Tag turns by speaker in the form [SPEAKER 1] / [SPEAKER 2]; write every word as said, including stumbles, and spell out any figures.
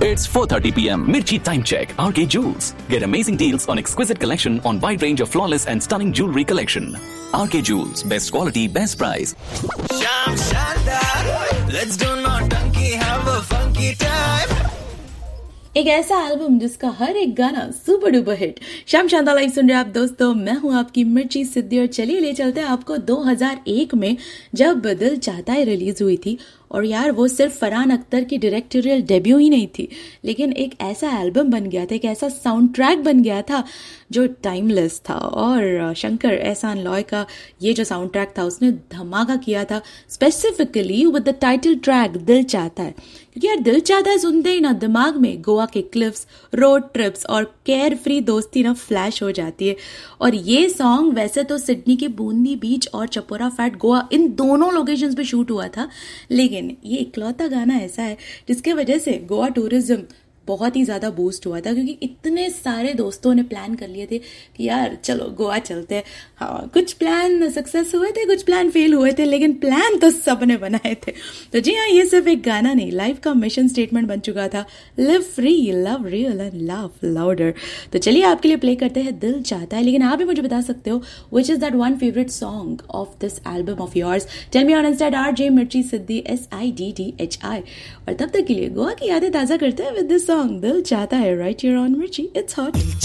[SPEAKER 1] It's four thirty p m. Mirchi Time Check. R K Jewels. Get amazing deals on exquisite collection on wide range of flawless and stunning jewelry collection. R K Jewels. Best quality, best price.
[SPEAKER 2] Sham Shanda, let's do naughty, have a funky time.
[SPEAKER 3] एक ऐसा album जिसका हर एक गाना super duper hit. शाम Shanta live सुन रहे आप दोस्तों, मैं हूं आपकी मिर्ची सिद्धि और चलिए ले चलते हैं आपको दो हज़ार एक में, जब दिल चाहता है रिलीज हुई थी। और यार वो सिर्फ फरहान अख्तर की डायरेक्टोरियल डेब्यू ही नहीं थी, लेकिन एक ऐसा एल्बम बन गया था, एक ऐसा साउंड ट्रैक बन गया था जो टाइमलेस था। और शंकर एहसान लॉय का ये जो साउंड ट्रैक था उसने धमाका किया था, specifically with the title track दिल चाहता है। क्योंकि यार दिल चाहता है सुनते ही ना दिमाग में गोवा के क्लिफ्स, रोड ट्रिप्स और केयर फ्री दोस्ती ना फ्लैश हो जाती है। और ये सॉन्ग वैसे तो सिडनी के बूंदी बीच और चपोरा फैट गोवा इन दोनों लोकेशंस पे शूट हुआ था, लेकिन ये इकलौता गाना ऐसा है जिसके वजह से गोवा टूरिज्म बहुत ही ज़्यादा बूस्ट हुआ था। क्योंकि इतने सारे दोस्तों ने प्लान कर लिए थे कि यार चलो गोवा चलते हैं। हाँ, कुछ प्लान सक्सेस हुए थे, कुछ प्लान फेल हुए थे, लेकिन प्लान तो सबने बनाए थे। तो जी हाँ, ये सिर्फ एक गाना नहीं, लाइफ का मिशन स्टेटमेंट बन चुका था। Live free, love real and love louder. तो चलिए आपके लिए प्ले करते हैं दिल चाहता है। लेकिन आप भी मुझे बता सकते हो which is that one favourite song of this album of yours. Tell me on Insta R J मिर्ची सिद्धि S I D D H I. और तब तक के लिए गोवा की यादें ताज़ा करते हैं विद दिस सॉन्ग दिल चाहता है, राइट हियर ऑन मिर्ची। It's hot.